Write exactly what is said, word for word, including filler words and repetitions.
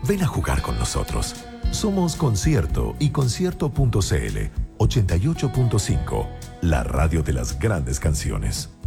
Ven a jugar con nosotros. Somos Concierto y concierto punto c l ochenta y ocho punto cinco, la radio de las grandes canciones.